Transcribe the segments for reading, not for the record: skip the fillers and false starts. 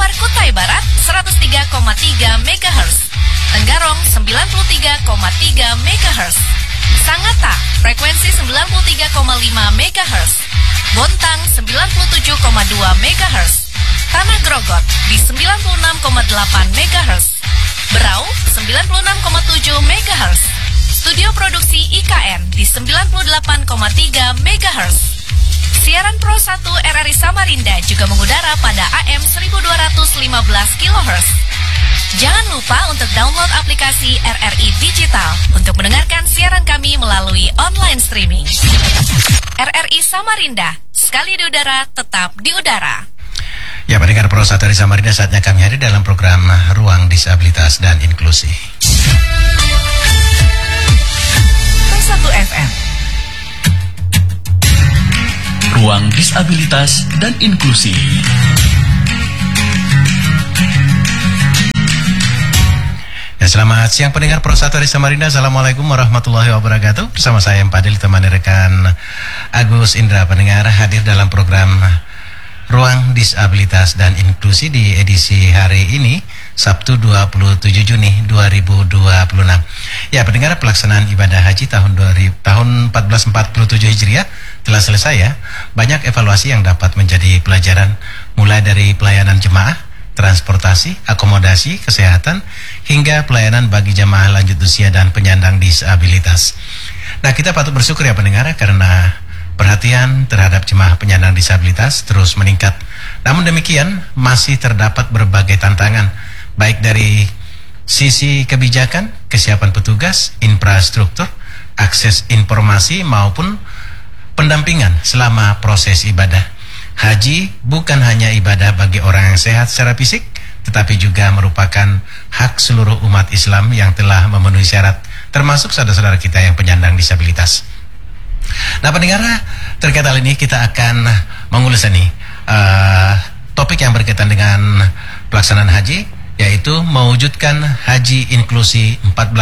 Kabar Kutai Barat 103,3 MHz, Tenggarong 93,3 MHz, Sangatta frekuensi 93,5 MHz, Bontang 97,2 MHz, Tanah Grogot di 96,8 MHz, Berau 96,7 MHz, Studio Produksi IKN di 98,3 MHz. Siaran Pro 1 RRI Samarinda juga mengudara pada AM 1215 kHz. Jangan lupa untuk download aplikasi RRI Digital untuk mendengarkan siaran kami melalui online streaming. RRI Samarinda, sekali di udara, tetap di udara. Ya, pendengar Pro 1 RRI Samarinda, saatnya kami hadir dalam program Ruang Disabilitas dan Inklusi. Pro 1 FM. Ruang Disabilitas dan Inklusi. Ya, selamat siang pendengar Pro 1 RRI Samarinda. Assalamualaikum warahmatullahi wabarakatuh. Bersama saya Padil, ditemani rekan Agus Indra. Pendengar hadir dalam program Ruang Disabilitas dan Inklusi di edisi hari ini, Sabtu 27 Juni 2026. Ya, pendengar, pelaksanaan ibadah haji tahun 1447 Hijriah telah selesai ya. Banyak evaluasi yang dapat menjadi pelajaran, mulai dari pelayanan jemaah, transportasi, akomodasi, kesehatan, hingga pelayanan bagi jemaah lanjut usia dan penyandang disabilitas. Nah, kita patut bersyukur ya pendengar, karena perhatian terhadap jemaah penyandang disabilitas terus meningkat. Namun demikian, masih terdapat berbagai tantangan, baik dari sisi kebijakan, kesiapan petugas, infrastruktur, akses informasi, maupun pendampingan selama proses ibadah. Haji bukan hanya ibadah bagi orang yang sehat secara fisik, tetapi juga merupakan hak seluruh umat Islam yang telah memenuhi syarat, termasuk saudara-saudara kita yang penyandang disabilitas. Nah, pendengar, terkait hal ini kita akan mengulas topik yang berkaitan dengan pelaksanaan haji, yaitu mewujudkan haji inklusi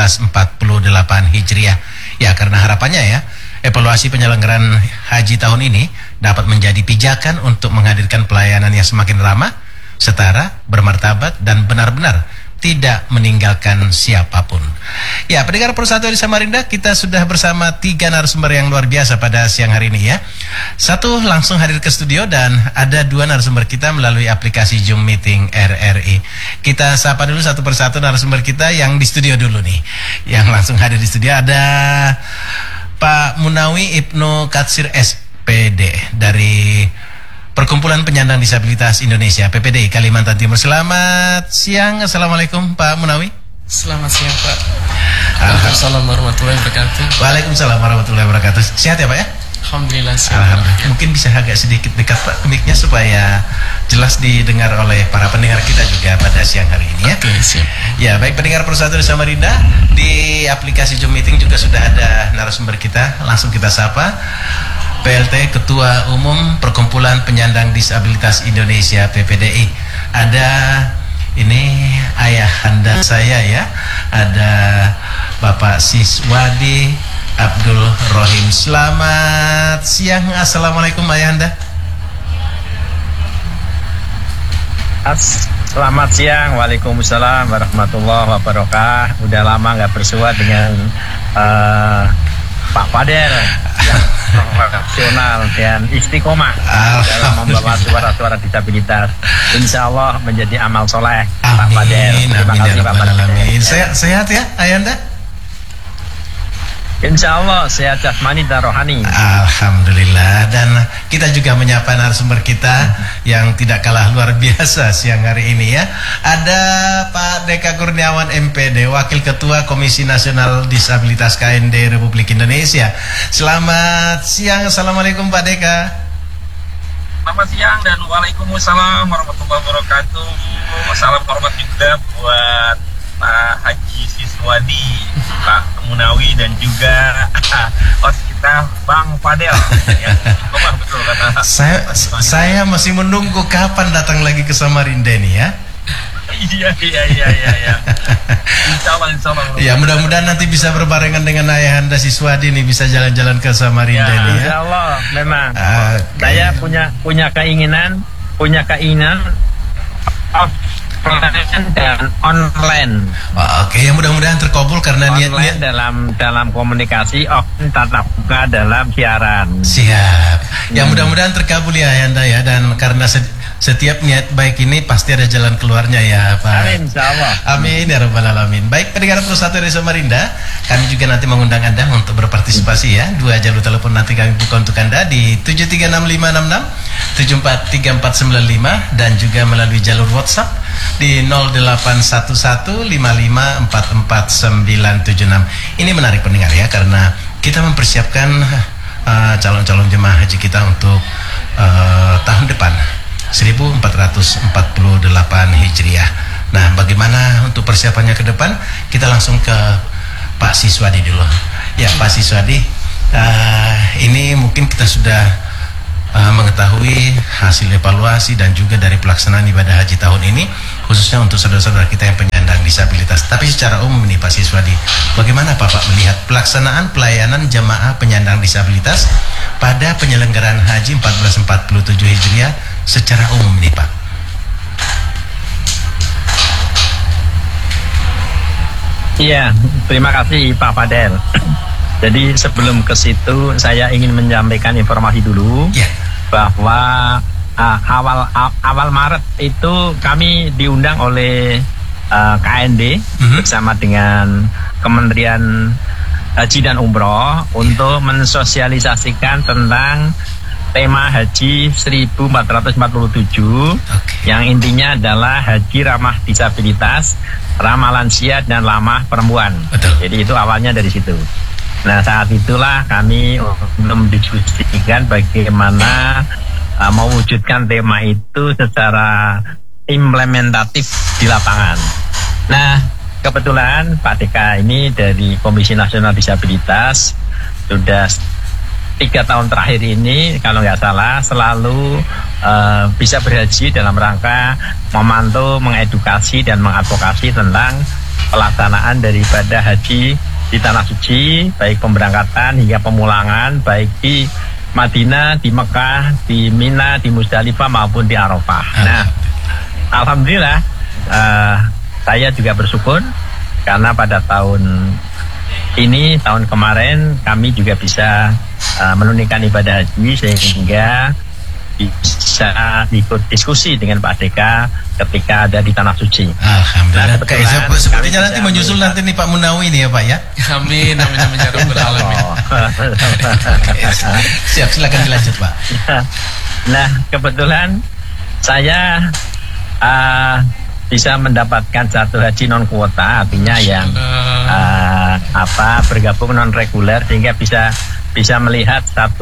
1448 Hijriah. Ya, karena harapannya ya, evaluasi penyelenggaraan haji tahun ini dapat menjadi pijakan untuk menghadirkan pelayanan yang semakin ramah, setara, bermartabat, dan benar-benar tidak meninggalkan siapapun. Ya, pendengar Pro 1 RRI Samarinda, kita sudah bersama 3 narasumber yang luar biasa pada siang hari ini ya. Satu langsung hadir ke studio, dan ada 2 narasumber kita melalui aplikasi Zoom Meeting RRI. Kita sapa dulu satu persatu narasumber kita yang di studio dulu nih. Yang langsung hadir di studio ada Pak Munawi Ibnu Katsir SPD dari Perkumpulan Penyandang Disabilitas Indonesia PPDI Kalimantan Timur. Selamat siang, assalamualaikum Pak Munawi. Selamat siang Pak. Waalaikumsalam warahmatullahi wabarakatuh. Waalaikumsalam warahmatullahi wabarakatuh. Sehat ya Pak ya? Alhamdulillah sehat. Alhamdulillah. Mungkin bisa agak sedikit dekat Pak ke mic-nya supaya jelas didengar oleh para pendengar kita juga pada siang hari ini ya. Oke, siap. Ya, baik pendengar Pro 1 RRI Samarinda, di aplikasi Zoom Meeting juga sudah ada narasumber kita. Langsung kita sapa PLT Ketua Umum Perkumpulan Penyandang Disabilitas Indonesia PPDI. Ada ini ayahanda saya ya, ada Bapak Siswadi Abdul Rohim. Selamat siang, assalamualaikum ayahanda. Selamat siang, waalaikumsalam warahmatullahi wabarakatuh. Udah lama nggak bersua dengan Pak Pader yang profesional dan istiqomah dalam membawa suara-suara disabilitas. Insya Allah menjadi amal soleh Pak Pader. Terima kasih Pak Pader. Sehat ya ayahanda? Insya Allah sehat jasmani dan rohani. Alhamdulillah. Dan kita juga menyapa narasumber kita yang tidak kalah luar biasa siang hari ini ya. Ada Pak Deka Kurniawan MPD, Wakil Ketua Komisi Nasional Disabilitas KND Republik Indonesia. Selamat siang, assalamualaikum Pak Deka. Selamat siang dan waalaikumsalam warahmatullahi wabarakatuh. Salam hormat juga buat Pak Haji Siswadi, Pak Munawi, dan juga host kita Bang Fadel ya. Betul kata saya masih menunggu kapan datang lagi ke Samarinda nih ya. Iya. Insya Allah. Ya, mudah-mudahan nanti bisa berbarengan dengan ayahanda Siswadi nih, bisa jalan-jalan ke Samarinda ya, nih ya. Insya Allah memang. Saya punya keinginan offline dan online. Oke, yang mudah-mudahan terkabul karena Online dalam komunikasi, offline tatap muka dalam siaran. Siap. Yang mudah-mudahan terkabul ya Ayanda ya, dan karena setiap niat baik ini pasti ada jalan keluarnya ya Pak. Amin, insyaallah. Amin ya rabbal alamin. Baik, pendengar Pro 1 Radio Samarinda, kami juga nanti mengundang Anda untuk berpartisipasi ya. 2 jalur telepon nanti kami buka untuk Anda di 736566 743495 dan juga melalui jalur WhatsApp di 081155444976. Ini menarik pendengar ya, karena kita mempersiapkan calon-calon jemaah haji kita untuk tahun depan 1448 Hijriah. Nah, bagaimana untuk persiapannya ke depan? Kita langsung ke Pak Siswadi dulu. Ya, Pak Siswadi, ini mungkin kita sudah mengetahui hasil evaluasi dan juga dari pelaksanaan ibadah haji tahun ini, khususnya untuk saudara-saudara kita yang penyandang disabilitas. Tapi secara umum nih Pak Siswadi, bagaimana Bapak melihat pelaksanaan pelayanan jamaah penyandang disabilitas pada penyelenggaraan haji 1447 Hijriah secara umum nih Pak? Iya, terima kasih Pak Fadel. Jadi sebelum ke situ saya ingin menyampaikan informasi dulu bahwa awal Maret itu kami diundang oleh KND bersama dengan Kementerian Haji dan Umroh untuk mensosialisasikan tentang tema Haji 1447 yang intinya adalah haji ramah disabilitas, ramah lansia dan ramah perempuan. Jadi itu awalnya dari situ. Nah, saat itulah kami mendiskusikan bagaimana mewujudkan tema itu secara implementatif di lapangan. Nah, kebetulan Pak DK ini dari Komisi Nasional Disabilitas sudah 3 tahun terakhir ini kalau nggak salah selalu bisa berhaji dalam rangka memantau, mengedukasi dan mengadvokasi tentang pelaksanaan daripada haji di Tanah Suci, baik pemberangkatan hingga pemulangan, baik di Madinah, di Mekah, di Mina, di Musdalifah maupun di Arafah. Nah, alhamdulillah saya juga bersyukur karena pada tahun ini, tahun kemarin kami juga bisa menunaikan ibadah haji sehingga bisa ikut diskusi dengan Pak DK ketika ada di Tanah Suci. Alhamdulillah. Nah, sepertinya nanti menyusul nanti nih Pak Munawi nih ya Pak ya. Amin, amin, amin ya rabbal alamin. Siap, silakan dilanjut Pak. Nah, kebetulan saya bisa mendapatkan satu haji non kuota, artinya yang bergabung non reguler, sehingga bisa melihat satu